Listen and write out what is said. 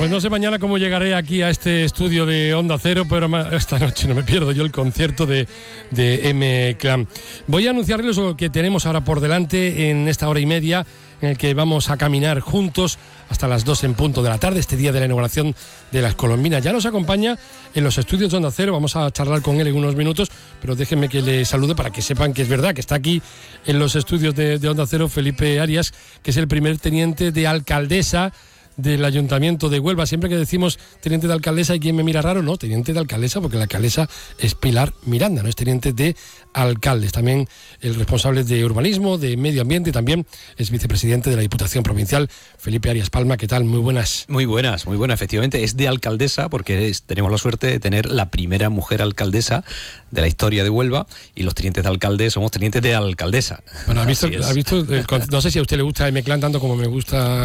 pues no sé mañana cómo llegaré aquí a este estudio de Onda Cero, pero esta noche no me pierdo yo el concierto de M-Clan. Voy a anunciarles lo que tenemos ahora por delante en esta hora y media, en el que vamos a caminar juntos hasta las 2 en punto de la tarde, este día de la inauguración de las Colombinas. Ya nos acompaña en los estudios de Onda Cero, vamos a charlar con él en unos minutos, pero déjenme que le salude para que sepan que es verdad, que está aquí en los estudios de Onda Cero Felipe Arias, que es el primer teniente de alcaldesa del Ayuntamiento de Huelva. Siempre que decimos teniente de alcaldesa hay quien me mira raro, no, teniente de alcaldesa, porque la alcaldesa es Pilar Miranda, no es teniente de alcaldes. También el responsable de urbanismo, de medio ambiente, y también es vicepresidente de la Diputación Provincial, Felipe Arias Palma. ¿Qué tal? Muy buenas. Muy buenas, efectivamente. Es de alcaldesa porque tenemos la suerte de tener la primera mujer alcaldesa de la historia de Huelva, y los tenientes de alcalde somos tenientes de alcaldesa. Bueno, ha visto, no sé si a usted le gusta M-Clan tanto como me gusta